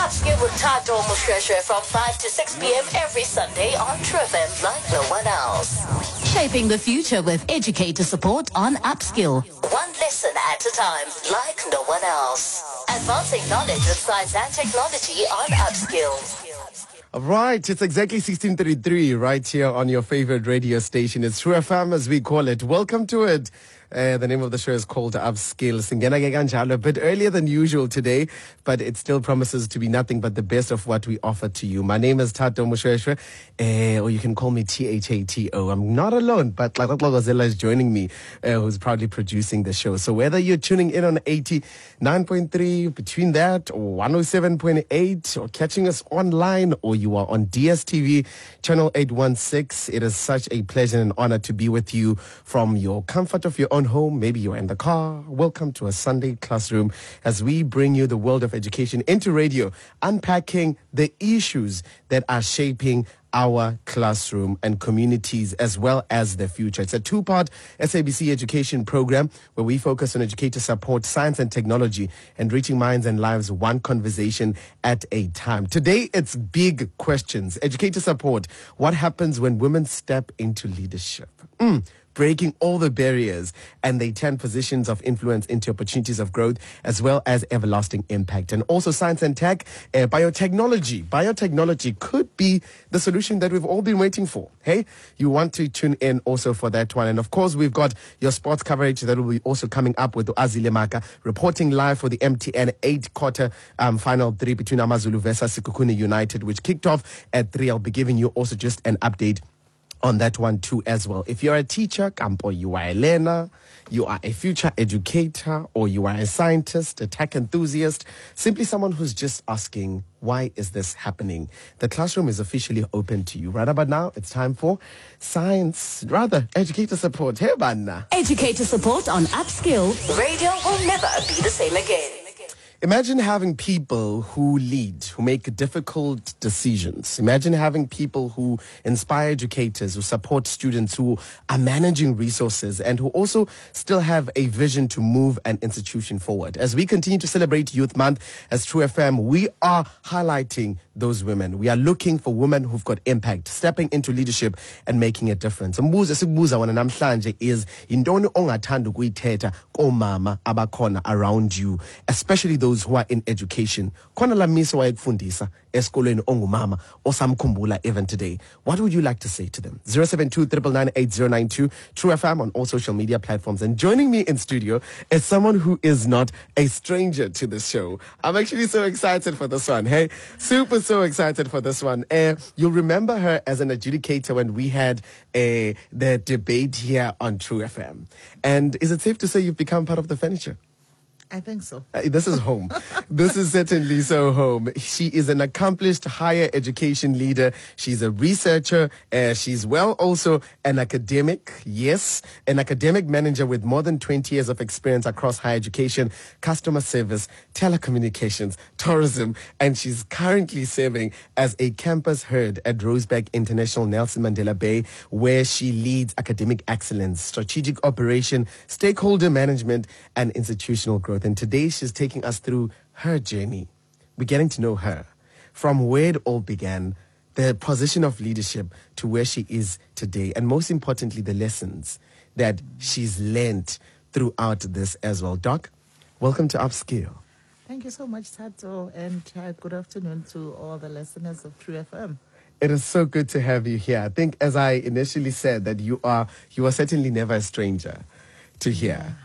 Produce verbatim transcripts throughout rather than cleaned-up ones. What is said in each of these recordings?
Upskill with Tato Mushreshe from five to six p.m. every Sunday on True F M like no one else. Shaping the future with educator support on Upskill. One lesson at a time like no one else. Advancing knowledge with science and technology on Upskill. All right, it's exactly sixteen thirty-three right here on your favorite radio station. It's True F M as we call it. Welcome to it. Uh, the name of the show is called Upskill. Singena ke kanjalo, a bit earlier than usual today, but it still promises to be nothing but the best of what we offer to you. My name is Tato Mushreshe, uh, or you can call me T H A T O. I'm not alone, but Tlakotla is joining me, uh, who's proudly producing the show. So whether you're tuning in on eighty-nine point three, between that, or one oh seven point eight, or catching us online, or you are on D S T V, channel eight one six, it is such a pleasure and honor to be with you from your comfort of your own home. Maybe you're in the car. Welcome to a Sunday classroom as we bring you the world of education into radio, unpacking the issues that are shaping our classroom and communities as well as the future. It's a two-part S A B C education program where we focus on educator support, science and technology, and reaching minds and lives one conversation at a time. Today, it's big questions. Educator support. What happens when women step into leadership? Mm. Breaking all the barriers, and they turn positions of influence into opportunities of growth as well as everlasting impact. And also science and tech, uh, biotechnology. Biotechnology could be the solution that we've all been waiting for. Hey, you want to tune in also for that one. And of course, we've got your sports coverage that will be also coming up with Azile Maka, reporting live for the M T N eight quarter um, final three between AmaZulu versus Sekhukhune United, which kicked off at three. I'll be giving you also just an update on that one too as well. If you're a teacher, Campo, you are a learner, you are a future educator, or you are a scientist, a tech enthusiast, simply someone who's just asking, why is this happening? The classroom is officially open to you. Right about now, it's time for science, rather, educator support. Hey, Banna. Educator support on Upskill. Radio will never be the same again. Imagine having people who lead, who make difficult decisions. Imagine having people who inspire educators, who support students, who are managing resources, and who also still have a vision to move an institution forward. As we continue to celebrate Youth Month as True F M, we are highlighting those women. We are looking for women who've got impact, stepping into leadership and making a difference. Umbuzo sikubuza wona namhlanje is, yintoni ongathanda ukuyithetha komama abakhona around you, especially those who are in education. Khona la miso wayekufundisa esikolweni ongumama osamkhumbula even today. What would you like to say to them? zero seven two, nine nine eight, zero nine two, True F M on all social media platforms. And joining me in studio is someone who is not a stranger to the show. I'm actually so excited for this one. Hey, super, so excited for this one. Uh, you'll remember her as an adjudicator when we had uh, the debate here on True F M. And is it safe to say you've become part of the furniture? I think so. Uh, this is home. This is certainly so home. She is an accomplished higher education leader. She's a researcher. Uh, she's well also an academic. Yes, an academic manager with more than twenty years of experience across higher education, customer service, telecommunications, tourism, and she's currently serving as a campus head at Rosebank International Nelson Mandela Bay, where she leads academic excellence, strategic operation, stakeholder management, and institutional growth. And today she's taking us through her journey. We're getting to know her from where it all began, the position of leadership to where she is today, and most importantly, the lessons that she's learned throughout this as well. Doc, welcome to Upskill. Thank you so much, Tato, and uh, good afternoon to all the listeners of True F M. It is so good to have you here. I think, as I initially said, that you are you are certainly never a stranger to here. Yeah.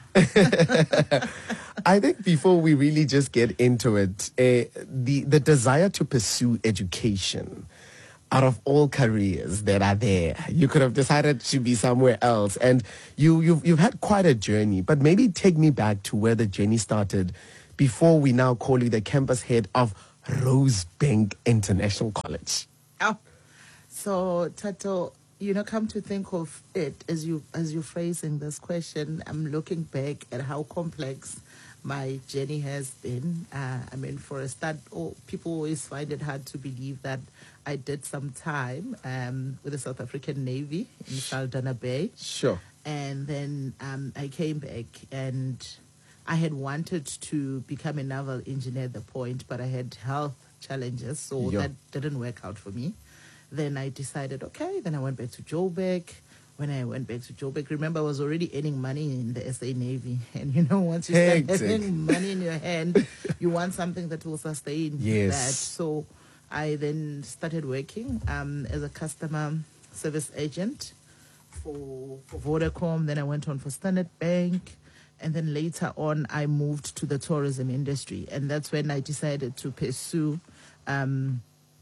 I think before we really just get into it, uh, the the desire to pursue education, out of all careers that are there, you could have decided to be somewhere else, and you you've you've had quite a journey. But maybe take me back to where the journey started, before we now call you the campus head of Rosebank International College. Oh, so Tato, you know, come to think of it, as you as you're phrasing this question, I'm looking back at how complex my journey has been. Uh, I mean, for a start, oh, people always find it hard to believe that I did some time um, with the South African Navy in Saldanha Bay. Sure. And then um, I came back, and I had wanted to become a naval engineer at the point, but I had health challenges, so Yeah. that didn't work out for me. Then I decided, okay, then I went back to Joburg. When I went back to Joburg, remember I was already earning money in the S A Navy. And you know, once you start Hectic. having money in your hand, you want something that will sustain Yes. that. So I then started working um, as a customer service agent for, for Vodacom. Then I went on for Standard Bank. And then later on, I moved to the tourism industry. And that's when I decided to pursue um,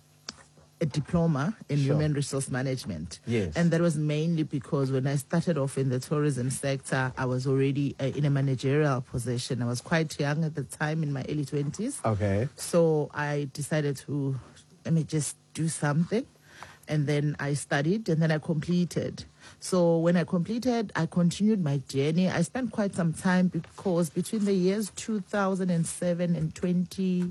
a diploma in Sure. human resource management. Yes. And that was mainly because when I started off in the tourism sector, I was already uh, in a managerial position. I was quite young at the time, in my early twenties. Okay. So I decided to, let me just do something. And then I studied and then I completed. So when I completed, I continued my journey. I spent quite some time because between the years two thousand seven and twenty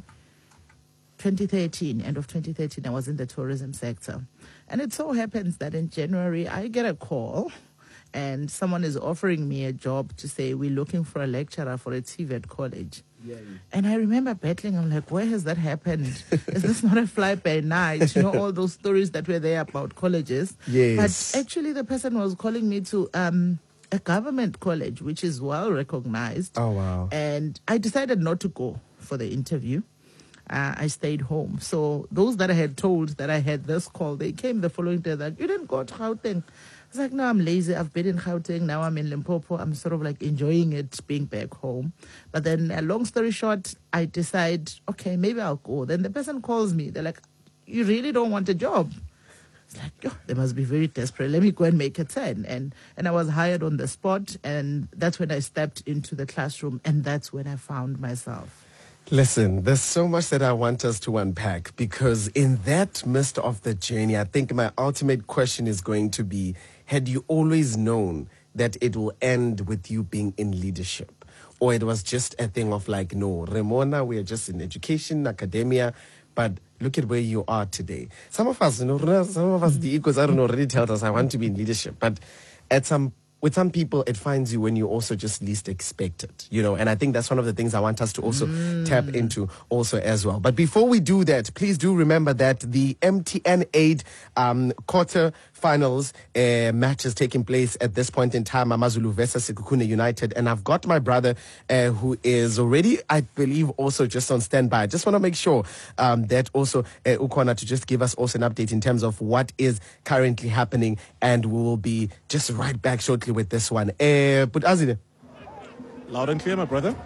thirteen, end of twenty thirteen, I was in the tourism sector. And it so happens that in January, I get a call and someone is offering me a job to say, we're looking for a lecturer for a T V E T college. Yeah, yeah. And I remember battling. I'm like, where has that happened? Is this not a fly by night? You know, all those stories that were there about colleges. Yes. But actually, the person was calling me to um, a government college, which is well recognized. Oh, wow. And I decided not to go for the interview. Uh, I stayed home. So those that I had told that I had this call, they came the following day like, you didn't go to Gauteng. I was like, no, I'm lazy. I've been in Gauteng. Now I'm in Limpopo. I'm sort of like enjoying it being back home. But then, uh, long story short, I decide, okay, maybe I'll go. Then the person calls me. They're like, you really don't want a job? It's like, oh, they must be very desperate. Let me go and make a turn. And, and I was hired on the spot. And that's when I stepped into the classroom. And that's when I found myself. Listen, there's so much that I want us to unpack, because in that midst of the journey, I think my ultimate question is going to be, had you always known that it will end with you being in leadership? Or it was just a thing of like, no, Ramona, we are just in education, academia, but look at where you are today. Some of us, you know, some of us, the egos, I don't know, already tells us I want to be in leadership, but at some with some people, it finds you when you also just least expect it, you know, and I think that's one of the things I want us to also mm. tap into also as well. But before we do that, please do remember that the M T N Aid um, quarter finals uh, match is taking place at this point in time, AmaZulu versus Sekhukhune United, and I've got my brother uh, who is already, I believe, also just on standby. I just want to make sure um, that also uh, Ukona to just give us also an update in terms of what is currently happening, and we will be just right back shortly with this one. Uh, but Azine, loud and clear, my brother.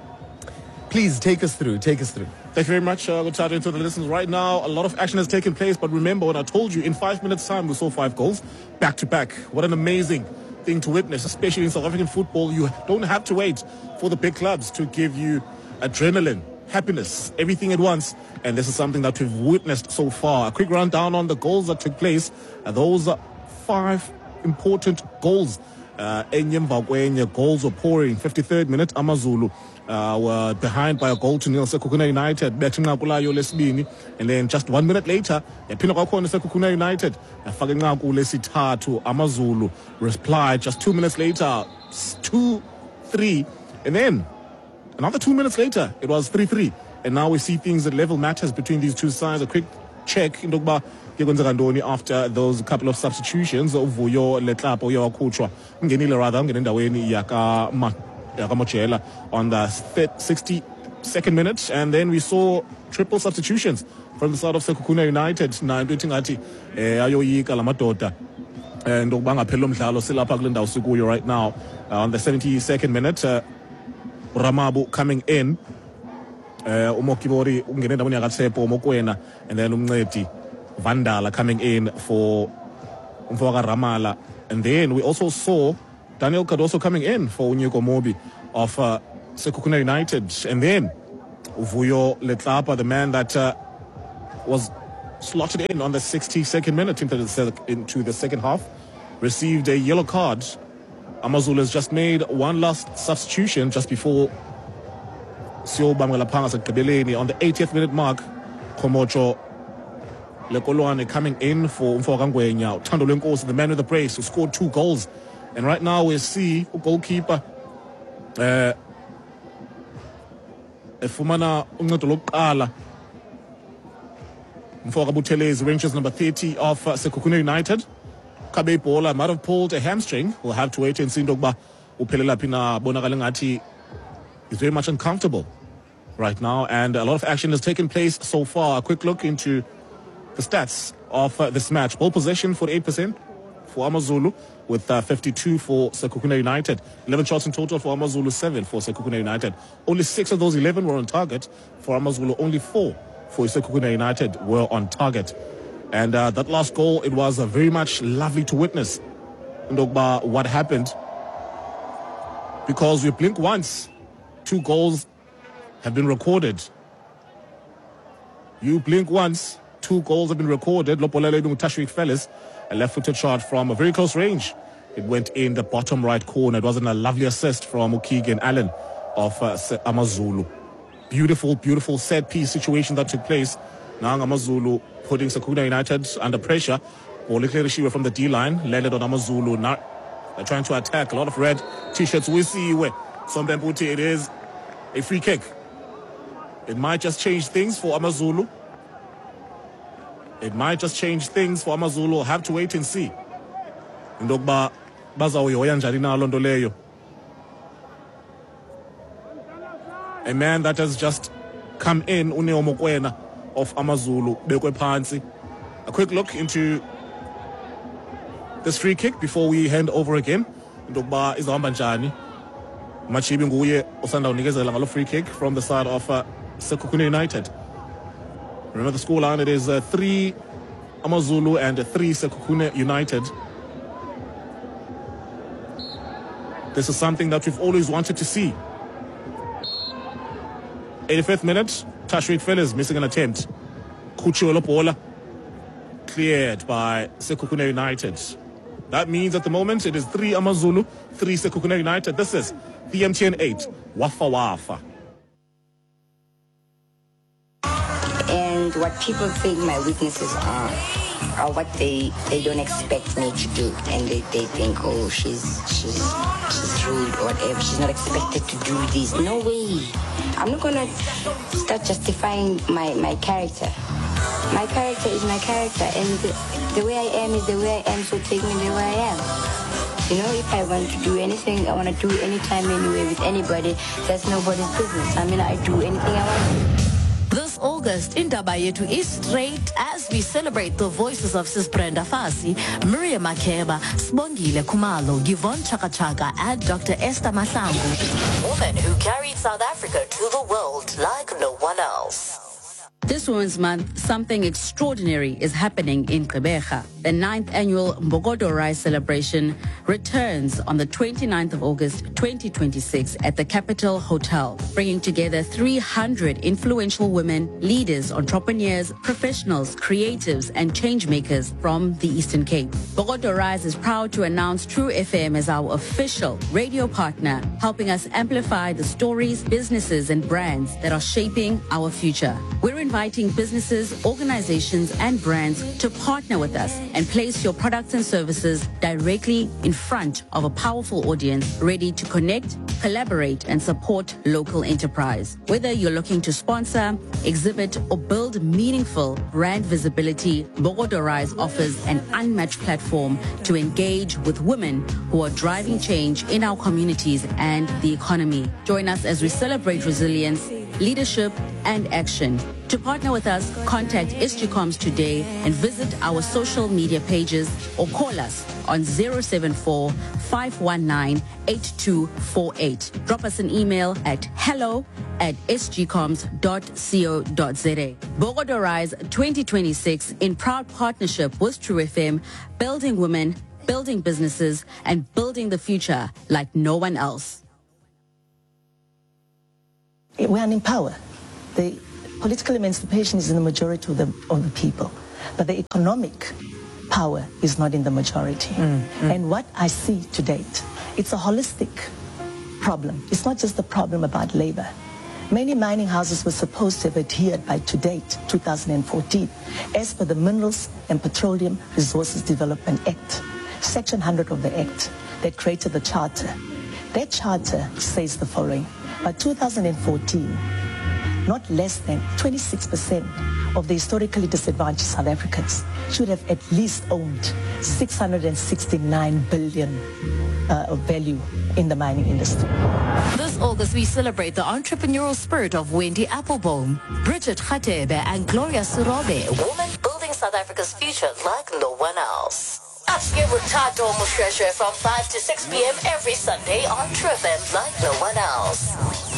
Please take us through. Take us through. Thank you very much. Uh, we'll start into the listeners right now. A lot of action has taken place, but remember when I told you in five minutes' time we saw five goals back to back. What an amazing thing to witness, especially in South African football. You don't have to wait for the big clubs to give you adrenaline, happiness, everything at once. And this is something that we've witnessed so far. A quick rundown on the goals that took place. Uh, those are five important goals. Uh, goals were pouring. fifty-third minute, AmaZulu uh, were behind by a goal to nil. Sekhukhune United betting Nqakulayo lesibini, and then just one minute later, yaphinde kwakhona Sekhukhune United yafaka inqaku lesithathu. AmaZulu replied just two minutes later, two three, and then another two minutes later, it was three three, and now we see things that level matters between these two sides. A quick check into ukuba after those couple of substitutions. Uvuyo Letlapo yakhutshwa ungenile rather ungene endaweni yaka Yakamojela on the sixty-second minute, and then we saw triple substitutions from the side of Sekhukhune United. Na into ethi ngathi ayoyika lamadoda and ukuba ngaphela umdlalo silapha kule ndawo sikuyo right now. Uh, on the seventy-second minute, uh, Ramabu coming in, uh, Umokibori ungene endaweni yakaTsepo Mokwena, and then Umncedi Vandala coming in for Mfoka Ramala. And then we also saw Daniel Cardoso coming in for Unyeko Mobi of uh, Sekhukhune United. And then Uvuyo Letlapa, the man that uh, was slotted in on the sixty-second minute into the, into the second half, received a yellow card. AmaZulu has just made one last substitution just before Sio Bamela Pangas at Kabeleni on the eightieth minute mark. Komocho Lekolwane coming in for Mfoka Ngwenya. Thando Lenkosi, the man with the brace, who scored two goals. And right now we see a goalkeeper uh, Efumana uncedo lokuqala Mfoka Buthelezi, Rangers number thirty of uh, Sekhukhune United. Kabe Bola might have pulled a hamstring. We'll have to wait and see. Ndogba uphelela pina bonakala ngathi is very much uncomfortable right now, and a lot of action has taken place so far. A quick look into the stats of uh, this match. Ball possession forty-eight percent for AmaZulu, with uh, fifty-two for Sekhukhune United. eleven shots in total for AmaZulu, seven for Sekhukhune United. Only six of those eleven were on target for AmaZulu. Only four for Sekhukhune United were on target. And uh, that last goal, it was uh, very much lovely to witness, Ndogba, what happened. Because we blink once, two goals have been recorded. You blink once, two goals have been recorded. Lopolele Tashwik Fellas, a left-footed shot from a very close range. It went in the bottom right corner. It wasn't a lovely assist from Mukegan Allen of uh, AmaZulu. Beautiful, beautiful set-piece situation that took place. Now AmaZulu putting Sekhukhune United under pressure. Ball clear from the D-line, landed on AmaZulu. Now they're trying to attack. A lot of red T-shirts. We see where Sombemputi, it is a free kick. It might just change things for AmaZulu. It might just change things for AmaZulu. We'll have to wait and see. Ndogba bazawuyoya njani nalo nto leyo. A man that has just come in, Uneo Mokwena of AmaZulu, bekwe phansi. A quick look into this free kick before we hand over again. Ndogba izahamba njani. Machibi nguye osanda unikezela ngalo free kick from the side of uh, Sekhukhune United. Remember the scoreline, it is uh, three AmaZulu and uh, three Sekhukhune United. This is something that we've always wanted to see. eighty-fifth minute, Tashwik Fellas missing an attempt. Kuchuelo Bola cleared by Sekhukhune United. That means at the moment it is three AmaZulu, three Sekhukhune United. This is the M T N eight, Wafa Wafa. And what people think my weaknesses are, are what they, they don't expect me to do. And they, they think, oh, she's, she's, she's rude or whatever. She's not expected to do this. No way. I'm not going to start justifying my, my character. My character is my character, and the, the way I am is the way I am, so take me the way I am. You know, if I want to do anything, I want to do anytime, anywhere, with anybody, that's nobody's business. I mean, I do anything I want to do. This August, Indaba Yetu is straight as we celebrate the voices of Sis Brenda Fassie, Maria Makeba, Sibongile Khumalo, Yvonne Chaka Chaka, and Doctor Esther Mahlangu. Women who carried South Africa to the world like no one else. This Women's Month, something extraordinary is happening in Gqeberha. The ninth annual Mbogodo Rise celebration returns on the twenty-ninth of August, twenty twenty-six at the Capitol Hotel, bringing together three hundred influential women, leaders, entrepreneurs, professionals, creatives, and change makers from the Eastern Cape. Mbogodo Rise is proud to announce True F M as our official radio partner, helping us amplify the stories, businesses, and brands that are shaping our future. We're inviting businesses, organizations, and brands to partner with us and place your products and services directly in front of a powerful audience ready to connect, collaborate, and support local enterprise. Whether you're looking to sponsor, exhibit, or build meaningful brand visibility, Mbogodo Rise offers an unmatched platform to engage with women who are driving change in our communities and the economy. Join us as we celebrate resilience, leadership, and action. To partner with us, contact SGComs today and visit our social media pages or call us on zero seven four, five one nine, eight two four eight. Drop us an email at hello at s g coms dot co dot z a. Mbogodo Rise twenty twenty-six in proud partnership with True F M, building women, building businesses, and building the future like no one else. We are in power. The political emancipation is in the majority of the, of the people, but the economic power is not in the majority. Mm, mm. And what I see to date, it's a holistic problem. It's not just a problem about labor. Many mining houses were supposed to have adhered by to date, two thousand fourteen, as per the Minerals and Petroleum Resources Development Act, Section one hundred of the Act that created the Charter. That Charter says the following: by two thousand fourteen, not less than twenty-six percent of the historically disadvantaged South Africans should have at least owned six hundred sixty-nine billion uh, of value in the mining industry. This August, we celebrate the entrepreneurial spirit of Wendy Applebaum, Bridget Khatebe, and Gloria Sirobe, women building South Africa's future like no one else. Upskill with Tato Mushreshe from five to six p.m. every Sunday on True F M like no one else.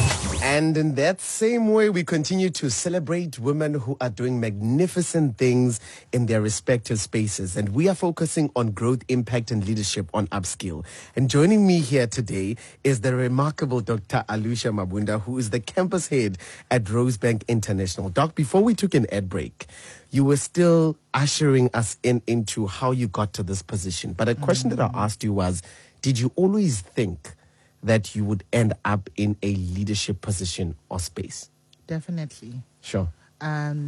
And in that same way, we continue to celebrate women who are doing magnificent things in their respective spaces. And we are focusing on growth, impact, and leadership on Upskill. And joining me here today is the remarkable Doctor Alusha Mabunda, who is the campus head at Rosebank International. Doc, before we took an ad break, you were still ushering us in into how you got to this position. But a question mm-hmm. that I asked you was, did you always think that you would end up in a leadership position or space? Definitely. Sure. And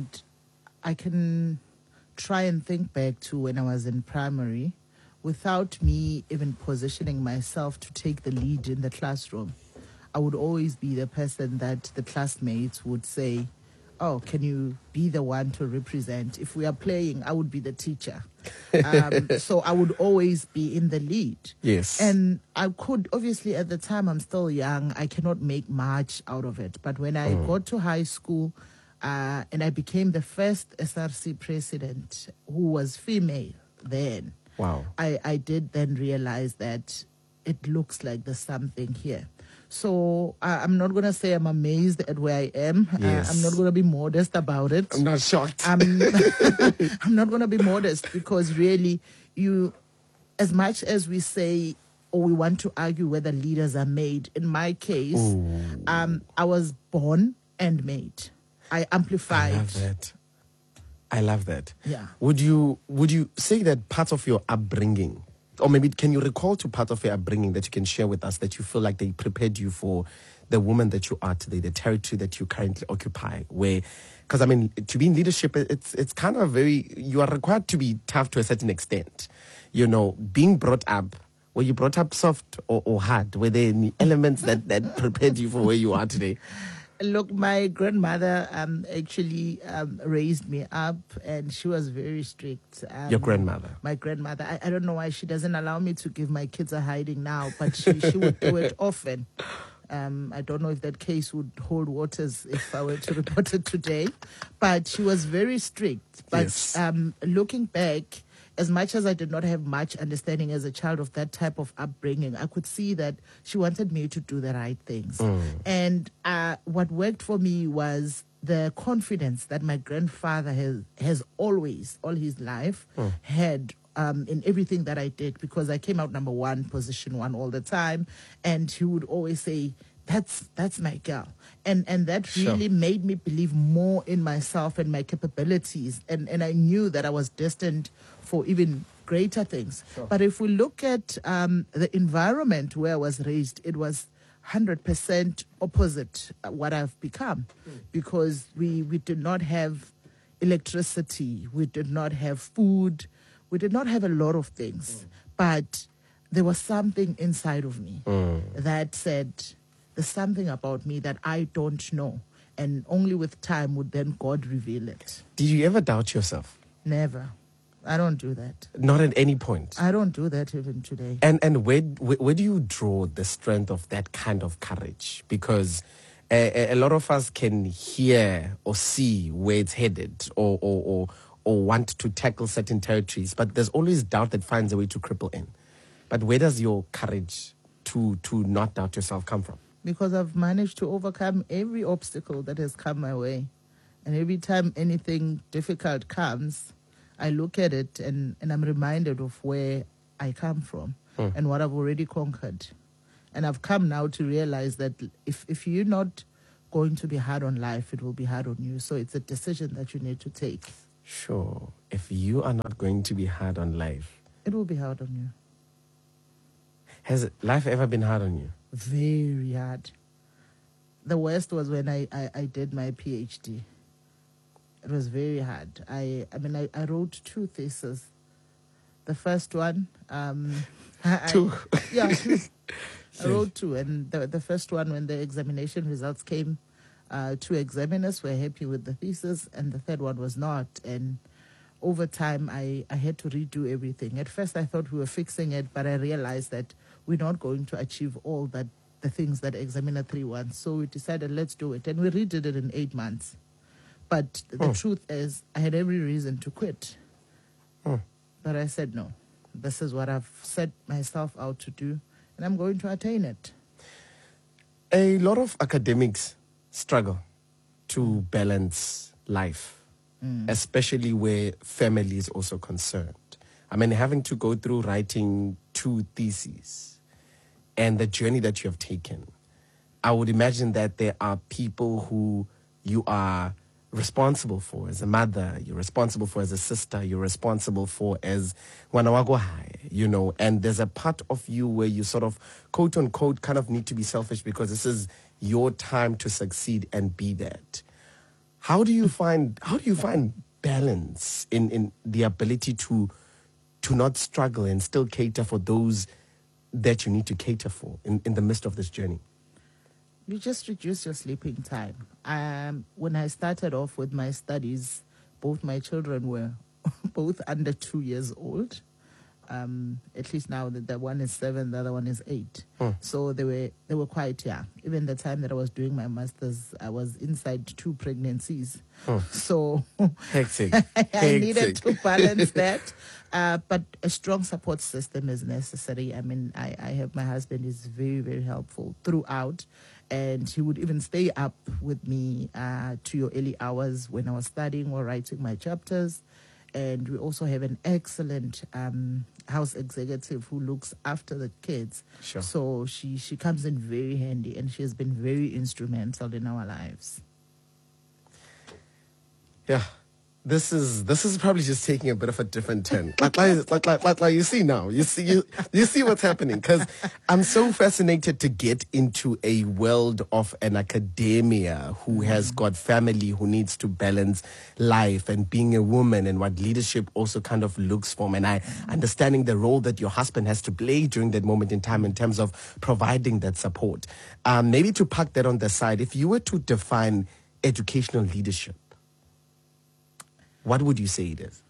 I can try and think back to when I was in primary without me even positioning myself to take the lead in the classroom. I would always be the person that the classmates would say, oh, can you be the one to represent? If we are playing, I would be the teacher. Um, so I would always be in the lead. Yes. And I could, obviously, at the time, I'm still young. I cannot make much out of it. But when I mm. got to high school uh, and I became the first S R C president who was female then, wow. I, I did then realize that it looks like there's something here. So uh, I'm not going to say I'm amazed at where I am. Yes. Uh, I'm not going to be modest about it. I'm not shocked. I'm, I'm not going to be modest because really, you, as much as we say or we want to argue whether leaders are made, in my case, um, I was born and made. I amplified. I love that. I love that. Yeah. Would you would you say that part of your upbringing, or maybe can you recall to part of your upbringing that you can share with us that you feel like they prepared you for the woman that you are today, the territory that you currently occupy? Where, because I mean, to be in leadership, it's it's kind of very, you are required to be tough to a certain extent. You know, being brought up, were you brought up soft or, or hard? Were there any elements that, that prepared you for where you are today? Look, my grandmother um, actually um, raised me up, and she was very strict. Um, Your grandmother? My grandmother. I, I don't know why she doesn't allow me to give my kids a hiding now, but she, she would do it often. Um, I don't know if that case would hold waters if I were to report it today, but she was very strict. But yes. um, looking back, as much as I did not have much understanding as a child of that type of upbringing, I could see that she wanted me to do the right things. Mm. And uh, what worked for me was the confidence that my grandfather has, has always, all his life, mm. had um, in everything that I did, because I came out number one, position one all the time. And he would always say, that's that's my girl. And and that really sure. made me believe more in myself and my capabilities. And, and I knew that I was destined for even greater things. Sure. But if we look at um, the environment where I was raised, it was one hundred percent opposite what I've become. Mm. Because we, we did not have electricity, we did not have food, we did not have a lot of things. Mm. But there was something inside of me mm. that said, there's something about me that I don't know. And only with time would then God reveal it. Did you ever doubt yourself? Never. I don't do that. Not at any point? I don't do that even today. And and where where, where do you draw the strength of that kind of courage? Because a, a lot of us can hear or see where it's headed or, or, or, or want to tackle certain territories, but there's always doubt that finds a way to cripple in. But where does your courage to, to not doubt yourself come from? Because I've managed to overcome every obstacle that has come my way. And every time anything difficult comes, I look at it and, and I'm reminded of where I come from mm. and what I've already conquered. And I've come now to realize that if, if you're not going to be hard on life, it will be hard on you. So it's a decision that you need to take. Sure. If you are not going to be hard on life, it will be hard on you. Has life ever been hard on you? Very hard. The worst was when I, I, I did my PhD. It was very hard. I I mean, I, I wrote two theses. The first one... Um, two? I, yeah, two. I wrote two. And the, the first one, when the examination results came, Uh, two examiners were happy with the thesis, and the third one was not. And over time, I, I had to redo everything. At first, I thought we were fixing it, but I realized that we're not going to achieve all that the things that examiner three wants. So we decided, let's do it. And we redid it in eight months. But the Oh. truth is, I had every reason to quit. Oh. But I said, no, this is what I've set myself out to do, and I'm going to attain it. A lot of academics struggle to balance life, Mm. especially where family is also concerned. I mean, having to go through writing two theses and the journey that you have taken, I would imagine that there are people who you are responsible for as a mother, you're responsible for as a sister, you're responsible for as Wanawagohai, you know, and there's a part of you where you sort of, quote unquote, kind of need to be selfish because this is your time to succeed and be that. How do you find, how do you find balance in, in the ability to, to not struggle and still cater for those that you need to cater for in, in the midst of this journey? You just reduce your sleeping time. Um, when I started off with my studies, both my children were both under two years old. Um, at least now that the one is seven, the other one is eight. Hmm. So they were they were quite young. Even the time that I was doing my master's, I was inside two pregnancies. Hmm. So Hectic. I needed Hectic. to balance that. Uh, but a strong support system is necessary. I mean, I, I have my husband is very, very helpful throughout. And he would even stay up with me uh, to your early hours when I was studying or writing my chapters. And we also have an excellent um, house executive who looks after the kids. Sure. So she, she comes in very handy, and she has been very instrumental in our lives. Yeah. This is this is probably just taking a bit of a different turn. Like, like, like, like, like, like you see now, you see you you see what's happening. Because I'm so fascinated to get into a world of an academia who has got family, who needs to balance life and being a woman, and what leadership also kind of looks for. And I understanding the role that your husband has to play during that moment in time in terms of providing that support. Um, maybe to park that on the side, if you were to define educational leadership, what would you say it is?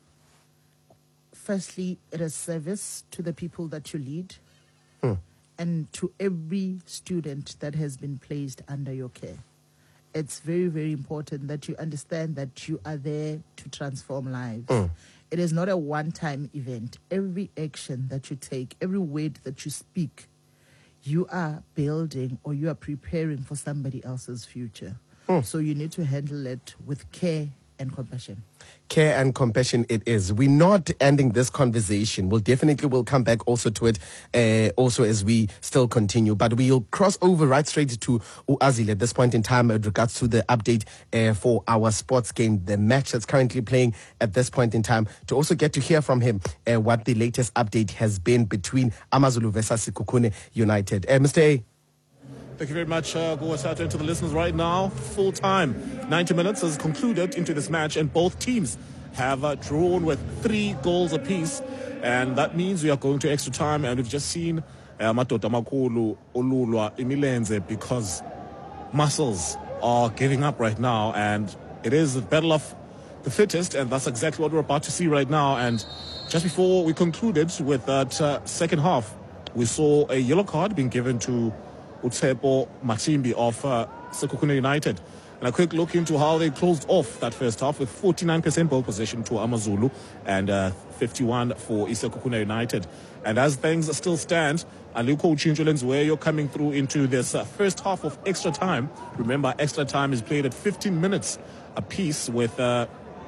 Firstly, it is service to the people that you lead, Hmm. and to every student that has been placed under your care. It's very, very important that you understand that you are there to transform lives. Mm. It is not a one-time event. Every action that you take, every word that you speak, you are building or you are preparing for somebody else's future. Mm. So you need to handle it with care and compassion. Care and compassion it is. We're not ending this conversation. We'll definitely will come back also to it, uh, also as we still continue. But we'll cross over right straight to Uazile at this point in time with regards to the update uh, for our sports game, the match that's currently playing at this point in time, to also get to hear from him uh, what the latest update has been between AmaZulu versus Sekhukhune United. Uh, Mister A. Thank you very much. Uh, go out to the listeners right now. Full time. ninety minutes has concluded into this match, and both teams have uh, drawn with three goals apiece. And that means we are going to extra time. And we've just seen Madoda Makhulu Olulwa Imilenze because muscles are giving up right now. And it is the battle of the fittest. And that's exactly what we're about to see right now. And just before we concluded with that uh, second half, we saw a yellow card being given to Utsepo Machimbi of uh, Sekhukhune United. And a quick look into how they closed off that first half with forty-nine percent ball possession to AmaZulu and uh, fifty-one for Sekhukhune United. And as things still stand, Aluko Uchinjulens, where you're coming through into this uh, first half of extra time. Remember, extra time is played at fifteen minutes apiece with uh,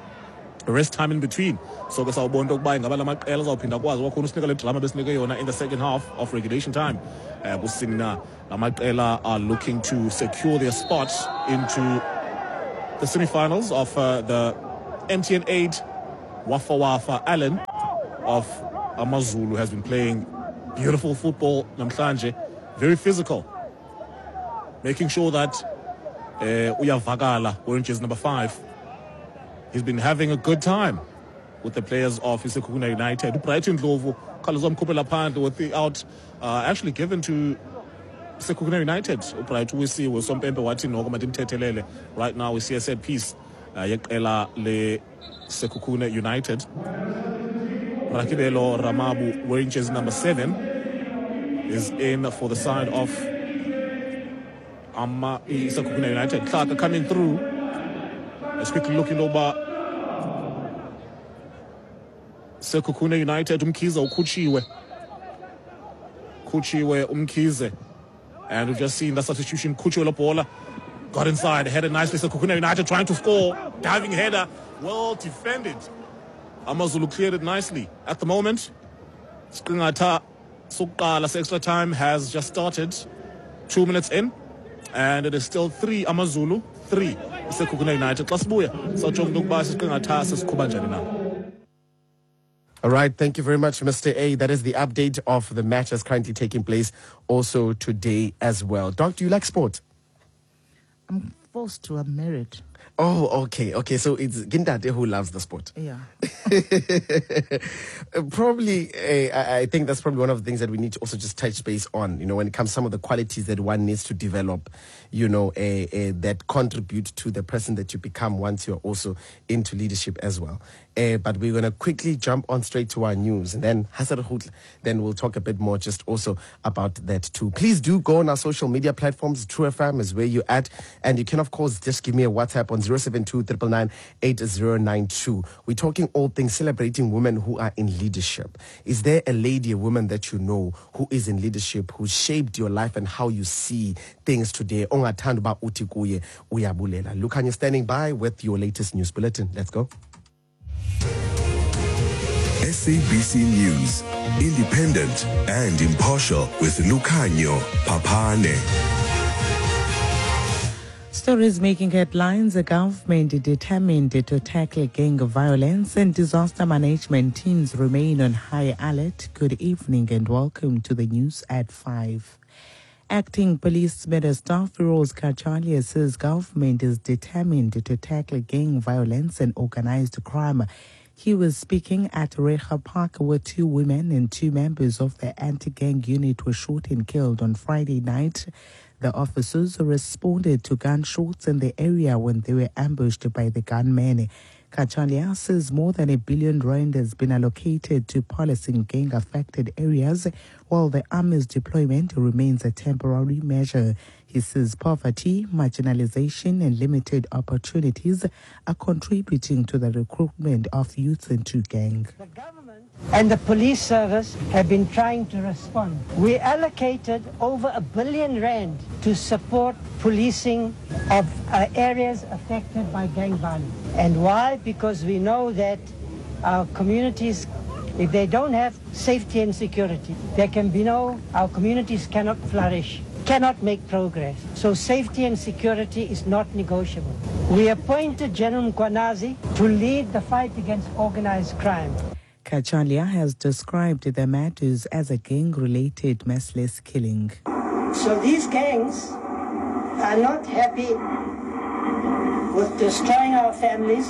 rest time in between. So ke sawubona ukuba ingaba lamaqela azawuphinda kwazi wakhona usinika le drama besinike yona in the second half of regulation time. Uh, kusini na lamaqela are looking to secure their spot into the semi-finals of uh, the M T N eight Wafa Wafa Allen of AmaZulu has been playing beautiful football namhlanje, very physical, making sure that uh, uyavakala wearing jersey number five. He's been having a good time with the players of Sekhukhune United. Brighton Ndlovu, Khalazom Kupela Pande with the out, uh, actually given to Sekhukhune United ubright wisiwe sompempe wathi noko mandimthethelele. Right now we see a set piece uh, yeqela le Sekhukhune United. Rakibelo Ramabu wearing jersey number seven is in for the side of Amma Sekhukhune United. Clark coming through. Let's quickly look in over Sekhukhune United. Umkiza ukhutshiwe. Kuchiwe Umkize. And we've just seen the substitution. Kuchiwe Lobola got inside, headed nicely. Sekhukhune United trying to score. Diving header. Well defended. Amazulu cleared it nicely. At the moment, Skringata Suqala extra time has just started. Two minutes in. And it is still three Amazulu, three Sekhukhune United. Klasbuya. Sajong Dugba Skringata Seskubanjani now. All right, thank you very much, Mister A. That is the update of the match that's currently taking place also today as well. Doc, do you like sport? I'm forced to. I'm married. Oh, okay, okay. So it's Gindate who loves the sport. Yeah. Probably, uh, I I think that's probably one of the things that we need to also just touch base on, you know, when it comes to some of the qualities that one needs to develop, you know, uh, uh, that contribute to the person that you become once you're also into leadership as well. Uh, but we're going to quickly jump on straight to our news, and then Hassan Houtl, then we'll talk a bit more just also about that too. Please do go on our social media platforms. True F M is where you're at, and you can, of course, just give me a WhatsApp on zero seven two nine nine nine eight zero nine two. We're talking all things celebrating women who are in leadership. Is there a lady, a woman that you know who is in leadership, who shaped your life and how you see things today? Ongathandwa uthi kuye uyabulela. Lukhanya standing by with your latest news bulletin. Let's go. S A B C News, independent and impartial with Lukhanyo Papane. Stories making headlines. The government determined to tackle gang violence, and disaster management teams remain on high alert. Good evening and welcome to the news at five. Acting Police Minister Firoz Kachalia says government is determined to tackle gang violence and organized crime. He was speaking at Reha Park where two women and two members of the anti-gang unit were shot and killed on Friday night. The officers responded to gunshots in the area when they were ambushed by the gunmen. Kachalia says more than a billion rand has been allocated to policing gang-affected areas, while the army's deployment remains a temporary measure. He says poverty, marginalization, and limited opportunities are contributing to the recruitment of youth into gang. The government and the police service have been trying to respond. We allocated over a billion rand to support policing of uh, areas affected by gang violence. And why? Because we know that our communities, if they don't have safety and security, there can be no, our communities cannot flourish, cannot make progress. So safety and security is not negotiable. We appointed General Mkwanazi to lead the fight against organized crime. Kachalia has described the matters as a gang-related merciless killing. So these gangs are not happy with destroying our families,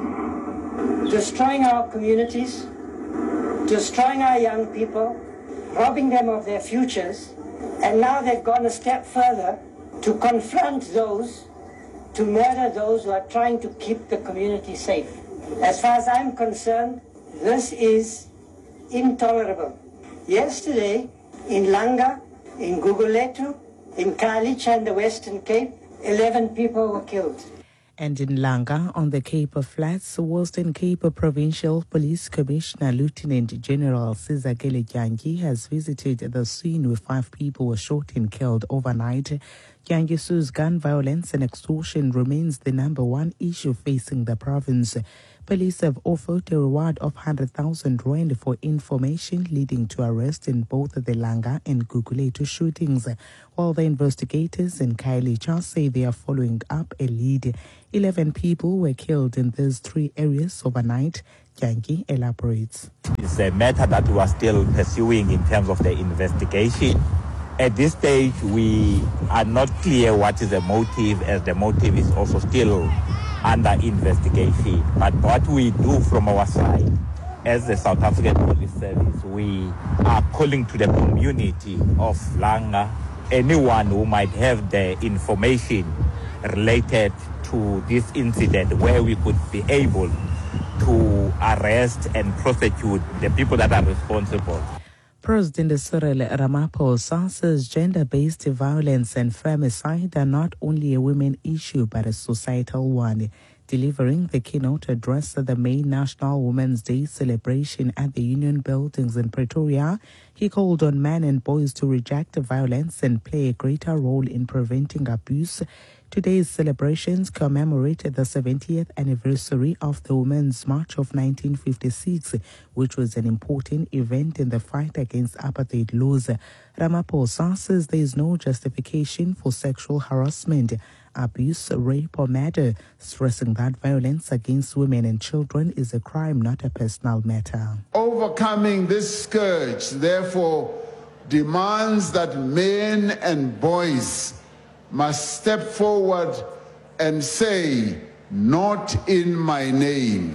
destroying our communities, destroying our young people, robbing them of their futures, and now they've gone a step further to confront those, to murder those who are trying to keep the community safe. As far as I'm concerned, this is intolerable. Yesterday, in Langa, in Guguletu, in Kalich and the Western Cape, eleven people were killed. And in Langa, on the Cape of Flats, Western Cape Provincial Police Commissioner Lieutenant General Sizakele Jangi has visited the scene where five people were shot and killed overnight. Jangi says gun violence and extortion remains the number one issue facing the province. Police have offered a reward of one hundred thousand rand for information leading to arrest in both the Langa and Guguletu shootings, while the investigators in Kailicha say they are following up a lead. Eleven people were killed in these three areas overnight. Jangi elaborates. It's a matter that we are still pursuing in terms of the investigation. At this stage, we are not clear what is the motive, as the motive is also still under investigation. But what we do from our side, as the South African Police Service, we are calling to the community of Langa anyone who might have the information related to this incident where we could be able to arrest and prosecute the people that are responsible. President Cyril Ramaphosa says gender-based violence and femicide are not only a women issue but a societal one. Delivering the keynote address at the May National Women's Day celebration at the Union Buildings in Pretoria, he called on men and boys to reject violence and play a greater role in preventing abuse. Today's celebrations commemorated the seventieth anniversary of the Women's March of nineteen fifty-six, which was an important event in the fight against apartheid laws. Ramaphosa says there is no justification for sexual harassment, abuse, rape, or murder, stressing that violence against women and children is a crime, not a personal matter. Overcoming this scourge, therefore, demands that men and boys must step forward and say, "Not in my name."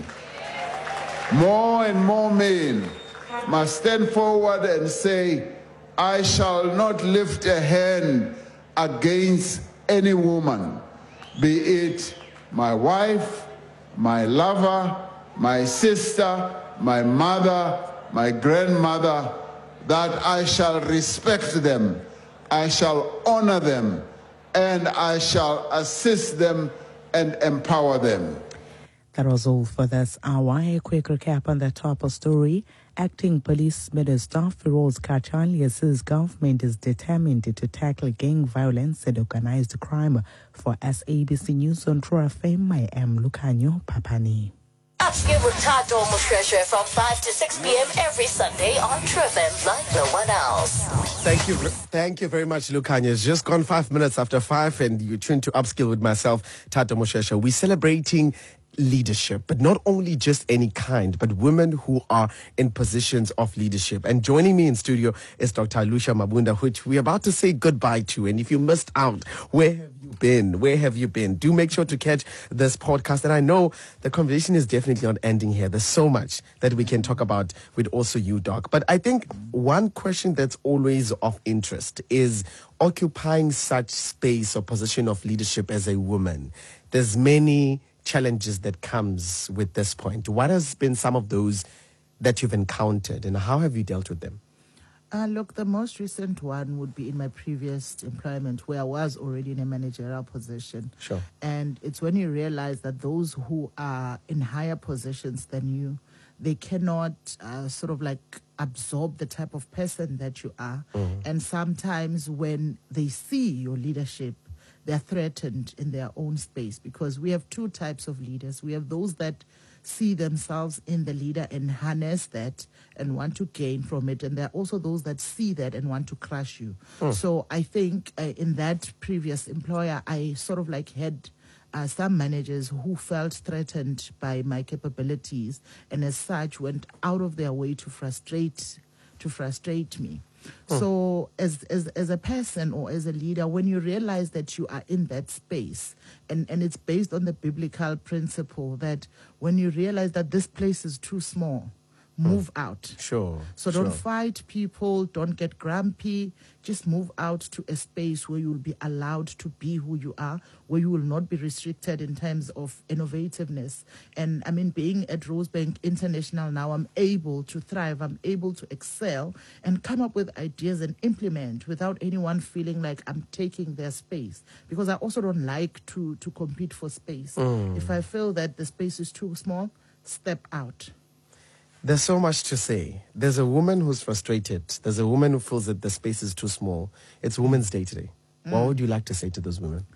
More and more men must stand forward and say, "I shall not lift a hand against any woman, be it my wife, my lover, my sister, my mother, my grandmother, that I shall respect them, I shall honor them, and I shall assist them and empower them." That was all for this hour. A quick recap on the top of story. Acting Police Minister Firoz Kachaliya says government is determined to tackle gang violence and organized crime. For S A B C News on True F M, I am Lucanio Papani. Upskill with Tato Mushreshe from five to six p.m. every Sunday on True F M like no one else. Thank you, thank you very much, Lukanya. It's just gone five minutes after five, and you tuned to Upskill with myself, Tato Mushreshe. We're celebrating leadership, but not only just any kind, but women who are in positions of leadership. And joining me in studio is Doctor Alusha Mabunda, which we're about to say goodbye to. And if you missed out, where have you been? Where have you been? Do make sure to catch this podcast. And I know the conversation is definitely not ending here. There's so much that we can talk about with also you, Doc. But I think one question that's always of interest is occupying such space or position of leadership as a woman. There's many challenges that comes with this point. What has been some of those that you've encountered, and how have you dealt with them? Uh, look, the most recent one would be in my previous employment, where I was already in a managerial position. Sure. And it's when you realize that those who are in higher positions than you, they cannot uh, sort of like absorb the type of person that you are. Mm-hmm. And sometimes when they see your leadership, they're threatened in their own space, because we have two types of leaders. We have those that see themselves in the leader and harness that and want to gain from it. And there are also those that see that and want to crush you. Hmm. So I think uh, in that previous employer, I sort of like had uh, some managers who felt threatened by my capabilities and as such went out of their way to frustrate to frustrate me. Hmm. So as, as as a person or as a leader, when you realize that you are in that space, and, and it's based on the biblical principle that when you realize that this place is too small, move mm. out. Sure. So sure. don't fight people, don't get grumpy. Just move out to a space where you will be allowed to be who you are, where you will not be restricted in terms of innovativeness. And I mean, being at Rosebank International now, I'm able to thrive, I'm able to excel and come up with ideas and implement without anyone feeling like I'm taking their space. Because I also don't like to, to compete for space. Mm. If I feel that the space is too small, step out. There's so much to say. There's a woman who's frustrated. There's a woman who feels that the space is too small. It's Women's Day today. Mm. What would you like to say to those women?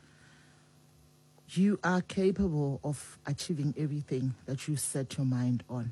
You are capable of achieving everything that you set your mind on.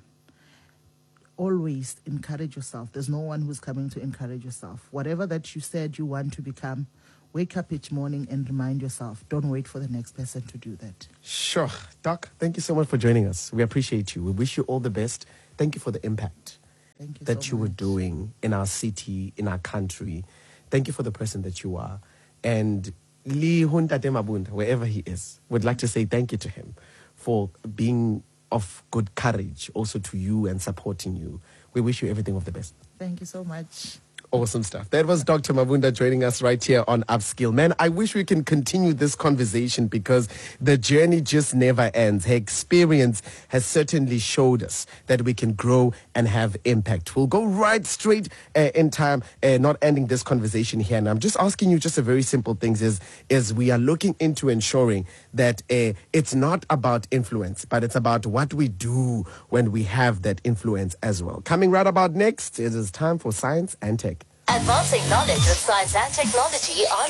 Always encourage yourself. There's no one who's coming to encourage yourself. Whatever that you said you want to become, wake up each morning and remind yourself. Don't wait for the next person to do that. Sure. Doc, thank you so much for joining us. We appreciate you. We wish you all the best. Thank you for the impact Thank you that so you much. were doing in our city, in our country. Thank you for the person that you are. And Lee Huntate Mabunda, wherever he is, would like to say thank you to him for being of good courage also to you and supporting you. We wish you everything of the best. Thank you so much. Awesome stuff. That was Doctor Mavunda joining us right here on Upskill. Man, I wish we can continue this conversation because the journey just never ends. Her experience has certainly showed us that we can grow and have impact. We'll go right straight uh, in time, uh, not ending this conversation here. And I'm just asking you just a very simple thing is, is we are looking into ensuring that uh, it's not about influence, but it's about what we do when we have that influence as well. Coming right about next, it is time for Science and Tech. Advancing knowledge with science and technology on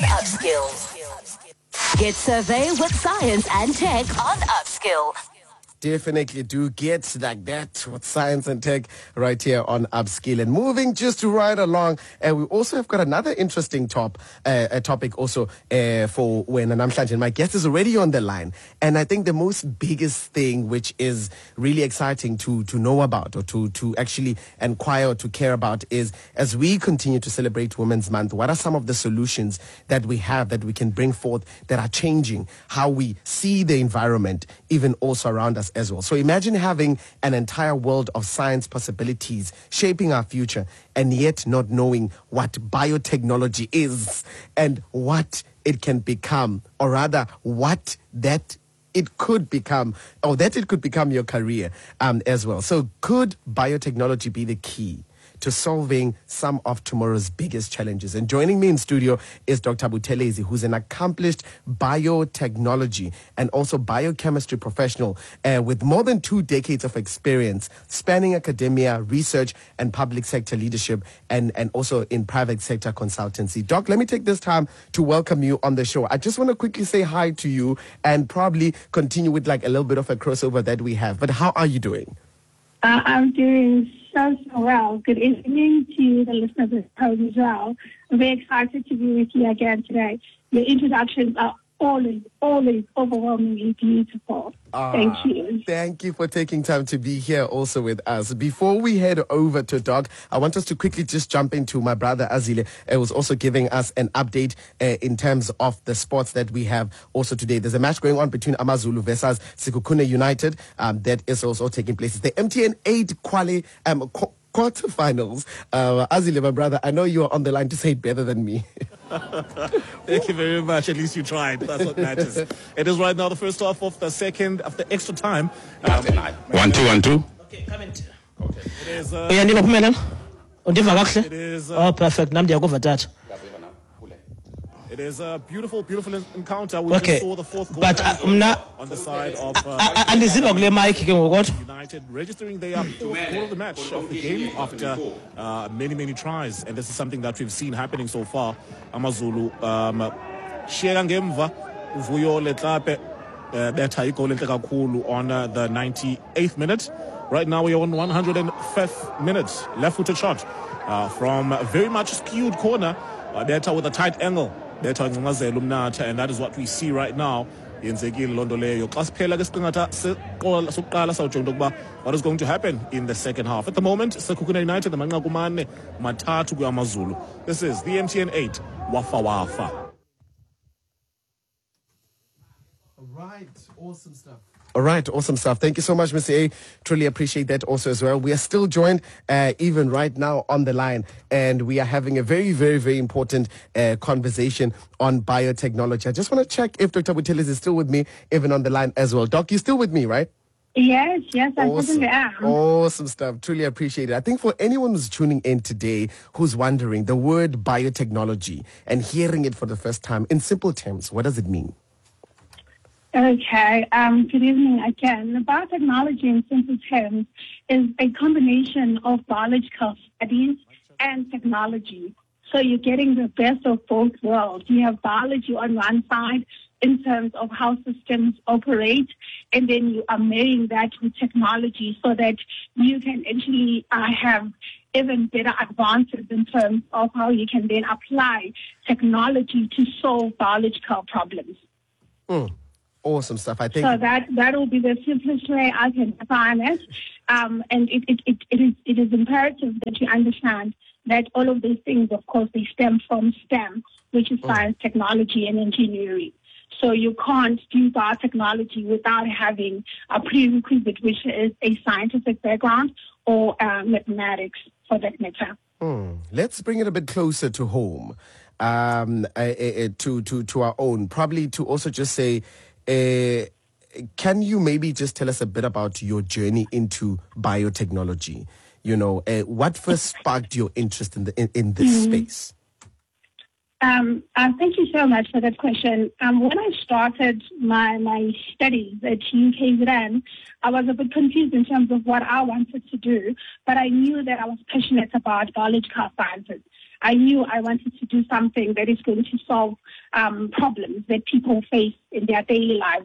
Upskill. Get survey with science and tech on Upskill. Definitely do get like that with Science and Tech right here on Upskill. And moving just right along, uh, we also have got another interesting top uh, a topic also uh, for when Namhlanje. My guest is already on the line. And I think the most biggest thing which is really exciting to to know about or to, to actually inquire or to care about is as we continue to celebrate Women's Month, what are some of the solutions that we have that we can bring forth that are changing how we see the environment, even also around us as well. So imagine having an entire world of science possibilities shaping our future and yet not knowing what biotechnology is and what it can become, or rather what that it could become, or that it could become your career um, as well. So could biotechnology be the key to solving some of tomorrow's biggest challenges? And joining me in studio is Doctor Buthelezi, who's an accomplished biotechnology and also biochemistry professional uh, with more than two decades of experience spanning academia, research, and public sector leadership, and, and also in private sector consultancy. Doc, let me take this time to welcome you on the show. I just want to quickly say hi to you and probably continue with like a little bit of a crossover that we have. But how are you doing? Uh, I'm doing so, so well. Good evening to the listeners of the program as well. I'm very excited to be with you again today. Your introductions are always, always overwhelmingly beautiful. Ah, thank you. Thank you for taking time to be here also with us. Before we head over to Doc, I want us to quickly just jump into my brother Azile. It was also giving us an update uh, in terms of the sports that we have also today. There's a match going on between Amazulu versus Sekhukhune United um, that is also taking place. It's the M T N eight quali um, qu- quarterfinals. Uh, Azile, my brother, I know you are on the line to say it better than me. Thank you very much. At least you tried. That's what matters. It is right now the first half of the second, after extra time. Um, one, two, one, two. Okay, come in. Okay. It is, uh, it is, uh, oh, perfect. It is a beautiful, beautiful encounter. We Okay. just saw the fourth goal But, uh, mna- on the side of uh, andiziva kule mic ke ngoku. United, registering their goal of the match of the game after uh, many, many tries. And this is something that we've seen happening so far. Amazulu, um, shiyeka ngemva, Vuyo Letlape, uh, betha igoli enhle kakhulu on uh, the ninety-eighth minute. Right now we are on one hundred fifth minute. Left-footed shot uh, from a very much skewed corner. Uh, betha with a tight angle. Betha ngcazela umnatha, and that is what we see right now. Yenzekile londo leyo. Xa siphela ke siqingatha seqola sokuqala sawujonga ukuba what is going to happen in the second half. At the moment, Sekhukhune United amanqaku mane mathathu kuAmazulu. This is the M T N eight Wafa Wafa. Right, awesome stuff. All right, awesome stuff. Thank you so much, Mister A. Truly appreciate that also as well. We are still joined uh, even right now on the line, and we are having a very, very, very important uh, conversation on biotechnology. I just want to check if Doctor Buthelezi is still with me, even on the line as well. Doc, you're still with me, right? Yes, yes, I Awesome. certainly am. Awesome stuff. Truly appreciate it. I think for anyone who's tuning in today who's wondering, the word biotechnology and hearing it for the first time, in simple terms, what does it mean? Okay, um, good evening again. Biotechnology, in simple terms, is a combination of biological studies and technology. So you're getting the best of both worlds. You have biology on one side in terms of how systems operate, and then you are marrying that with technology so that you can actually uh, have even better advances in terms of how you can then apply technology to solve biological problems. Mm. Awesome stuff. I think So that that will be the simplest way I can define it. Um, and it, it, it, it, is, it is imperative that you understand that all of these things, of course, they stem from STEM, which is science, technology, and engineering. So you can't do biotechnology without having a prerequisite, which is a scientific background or uh, mathematics, for that matter. Hmm. Let's bring it a bit closer to home, um, uh, uh, to, to, to our own. Probably to also just say, uh, can you maybe just tell us a bit about your journey into biotechnology? You know, uh, what first sparked your interest in the in, in this mm-hmm. space? Um, uh, thank you so much for that question. Um, when I started my, my studies at U K Z N, I was a bit confused in terms of what I wanted to do, but I knew that I was passionate about biological sciences. I knew I wanted to do something that is going to solve um, problems that people face in their daily lives.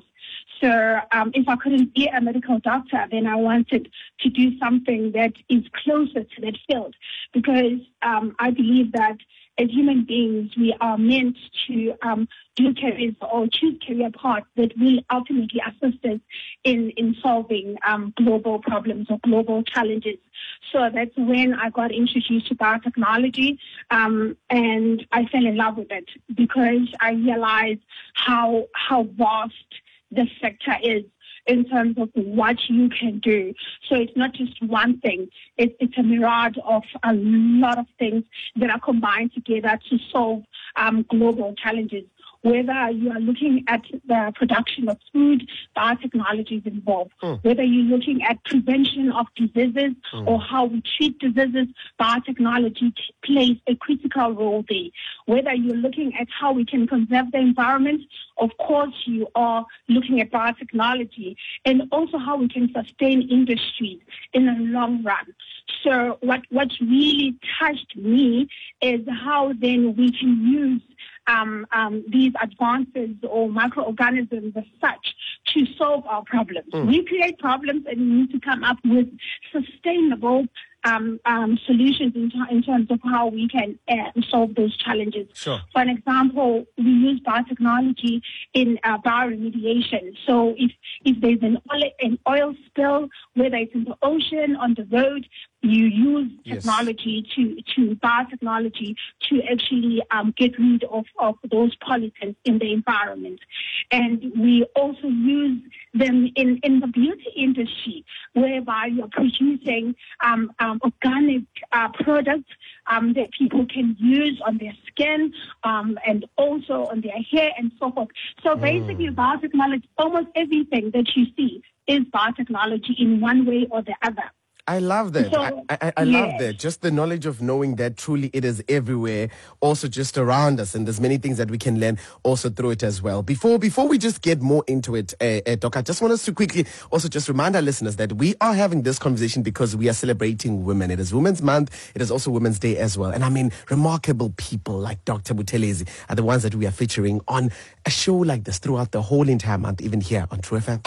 So um, if I couldn't be a medical doctor, then I wanted to do something that is closer to that field, because um, I believe that as human beings, we are meant to um, do careers or choose career paths that will ultimately assist us in, in solving um, global problems or global challenges. So that's when I got introduced to biotechnology, um, and I fell in love with it because I realized how how vast the sector is in terms of what you can do. So it's not just one thing. It, it's a mirage of a lot of things that are combined together to solve um, global challenges. Whether you are looking at the production of food, biotechnology is involved. Mm. Whether you're looking at prevention of diseases mm. or how we treat diseases, biotechnology t- plays a critical role there. Whether you're looking at how we can conserve the environment, of course you are looking at biotechnology, and also how we can sustain industries in the long run. So what, what really touched me is how then we can use Um, um, these advances or microorganisms as such to solve our problems. Mm. We create problems and we need to come up with sustainable um, um, solutions in, t- in terms of how we can uh, solve those challenges. Sure. For an example, we use biotechnology in uh, bioremediation. So if, if there's an oil, an oil spill, whether it's in the ocean, on the road, you use technology yes. to, to biotechnology to actually um, get rid of, of those pollutants in the environment. And we also use them in, in the beauty industry, whereby you're producing um, um, organic uh, products um, that people can use on their skin um, and also on their hair and so forth. So basically, mm. biotechnology, almost everything that you see is biotechnology in one way or the other. I love that. So, I, I, I love yes. that. Just the knowledge of knowing that truly it is everywhere, also just around us, and there's many things that we can learn also through it as well. Before before we just get more into it, uh, uh, Doc, I just want us to quickly also just remind our listeners that we are having this conversation because we are celebrating women. It is Women's Month. It is also Women's Day as well. And I mean, remarkable people like Doctor Buthelezi are the ones that we are featuring on a show like this throughout the whole entire month, even here on True F M.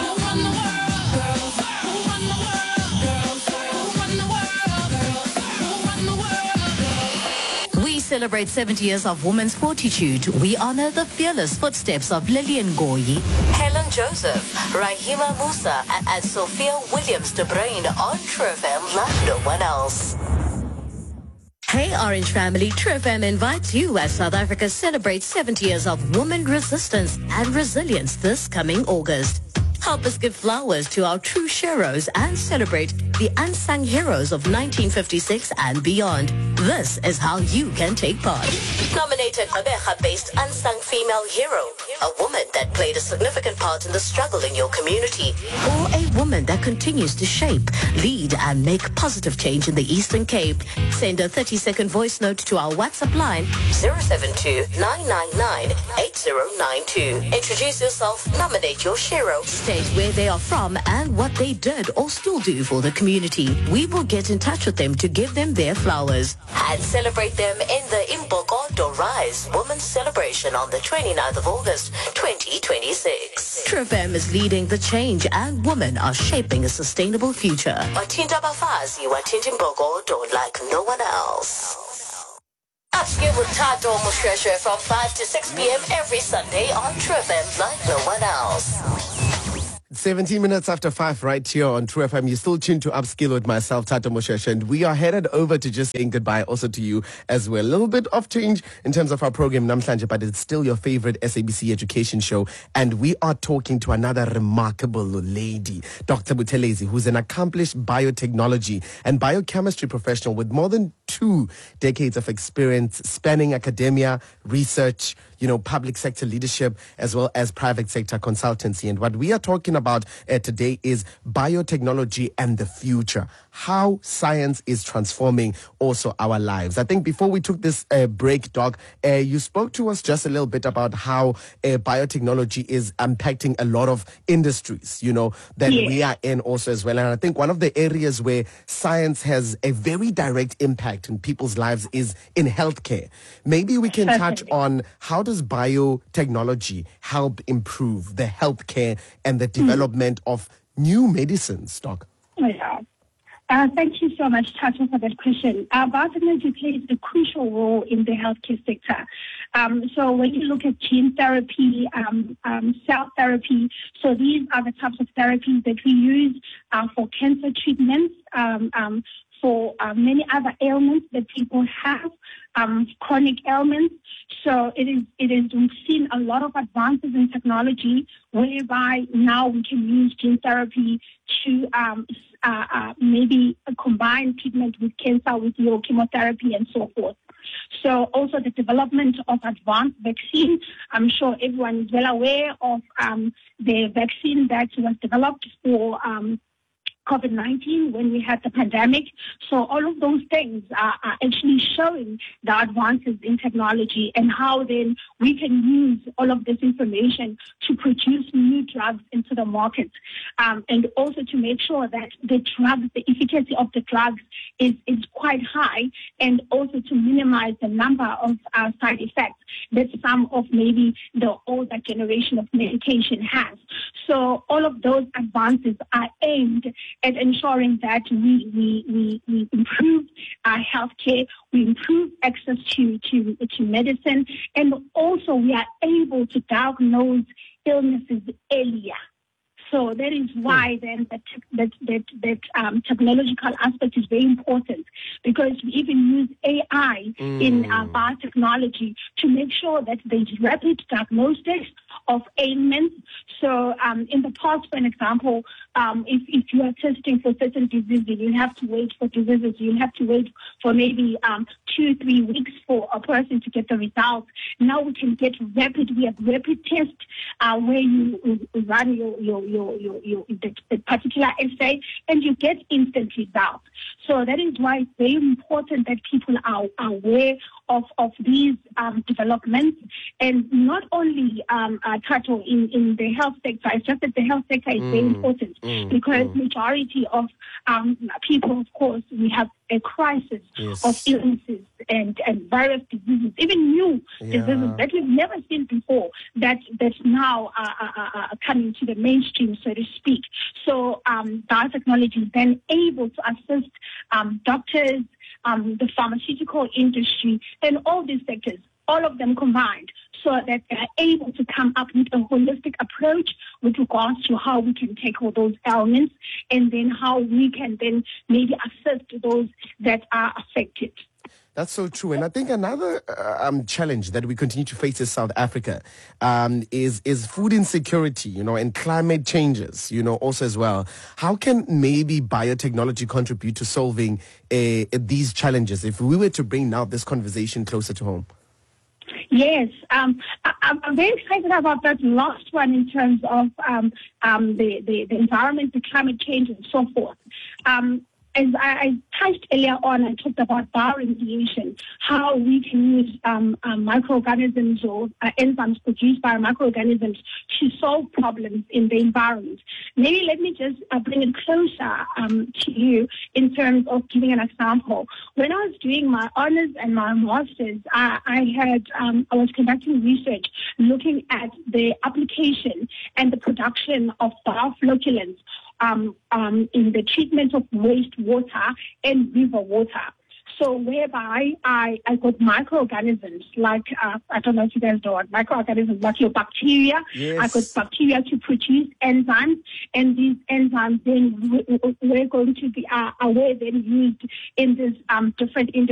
Celebrate seventy years of women's fortitude. We honor the fearless footsteps of Lillian Ngoyi, Helen Joseph, Rahima Musa, and, and Sophia Williams de Bruin on True F M like no one else. Hey Orange family, True F M invites you as South Africa celebrates seventy years of women resistance and resilience this coming August. Help us give flowers to our true heroes and celebrate the unsung heroes of nineteen fifty-six and beyond. This is how you can take part. Nominate a Gqeberha-based unsung female hero, a woman that played a significant part in the struggle in your community, or a woman that continues to shape, lead, and make positive change in the Eastern Cape. Send a thirty-second voice note to our WhatsApp line zero seven two, nine nine nine, eight zero nine two. Introduce yourself, nominate your hero, state where they are from and what they did or still do for the community. We will get in touch with them to give them their flowers and celebrate them in the Imbokodo Rise Women's Celebration on the twenty-ninth of August, twenty twenty-six. True F M is leading the change and women are shaping a sustainable future. Watinta Bafazi, Watinta Imbokodo like no one else. Upskill with Tato Mushresher from five to six p.m. every Sunday on True F M like no one else. seventeen minutes after five right here on True F M. You're still tuned to Upskill with myself, Tato Moshesha, and we are headed over to just saying goodbye also to you as well. A little bit of change in terms of our program, Namhlanje, but it's still your favorite S A B C education show, and we are talking to another remarkable lady, Doctor Buthelezi, who's an accomplished biotechnology and biochemistry professional with more than two decades of experience spanning academia, research, you know, public sector leadership, as well as private sector consultancy. And what we are talking about uh, today is biotechnology and the future, how science is transforming also our lives. I think before we took this uh, break, Doc, uh, you spoke to us just a little bit about how uh, biotechnology is impacting a lot of industries, you know, that Yeah. we are in also as well. And I think one of the areas where science has a very direct impact in people's lives is in healthcare. Maybe we can touch on how does biotechnology help improve the healthcare and the development mm. of new medicines, Doc? Yeah. Uh, thank you so much, Tato, for that question. Uh, biotechnology plays a crucial role in the healthcare sector. Um, so when you look at gene therapy, um, um, cell therapy, so these are the types of therapies that we use uh, for cancer treatments, um, um, for uh, many other ailments that people have, um, chronic ailments. So it is, it is, we've seen a lot of advances in technology whereby now we can use gene therapy to um, uh, uh, maybe combine treatment with cancer, with your chemotherapy and so forth. So also the development of advanced vaccine. I'm sure everyone is well aware of um, the vaccine that was developed for um, COVID nineteen when we had the pandemic. So all of those things are, are actually showing the advances in technology and how then we can use all of this information to produce new drugs into the market, um, and also to make sure that the drugs, the efficacy of the drugs is, is quite high, and also to minimize the number of uh, side effects that some of maybe the older generation of medication has. So all of those advances are aimed at ensuring that we, we, we, we improve our healthcare, we improve access to, to, to medicine, and also we are able to diagnose illnesses earlier. So that is why then that that that, that um, technological aspect is very important, because we even use A I mm. in uh, biotechnology to make sure that there's rapid diagnostics of ailments. So um, in the past, for an example, um, if, if you are testing for certain diseases, you have to wait for diseases. You have to wait for maybe um, two, three weeks for a person to get the results. Now we can get rapid. We have rapid tests uh, where you run your your your your, your the, the particular essay and you get instant results. So that is why it's very important that people are aware of of these um, developments, and not only um, uh, Tato in in the health sector. It's just that the health sector is mm, very important mm, because mm. majority of um, people, of course, we have a crisis yes. of illnesses and, and various diseases, even new yeah. diseases that we've never seen before, that that now are, are, are coming to the mainstream, so to speak. So um, biotechnology is then able to assist um, doctors, um, the pharmaceutical industry, and all these sectors, all of them combined, so that they are able to come up with a holistic approach with regards to how we can tackle those ailments, and then how we can then maybe assist those that are affected. That's so true. And I think another uh, um, challenge that we continue to face in South Africa um, is is food insecurity, you know, and climate changes, you know, also as well. How can maybe biotechnology contribute to solving uh, these challenges if we were to bring now this conversation closer to home? Yes, um, I, I'm very excited about that last one in terms of um, um, the, the, the environment, the climate change, and so forth. Um, As I, I touched earlier on, I talked about bioremediation, how we can use um, um, microorganisms or uh, enzymes produced by microorganisms to solve problems in the environment. Maybe let me just uh, bring it closer um, to you in terms of giving an example. When I was doing my honors and my masters, I, I had um, I was conducting research looking at the application and the production of bioflocculants Um, um, in the treatment of wastewater and river water. So whereby I, I got microorganisms like, uh, I don't know if you guys know what microorganisms, like your bacteria. Yes. I got bacteria to produce enzymes, and these enzymes then were going to be, uh, are then used in this um, different industries.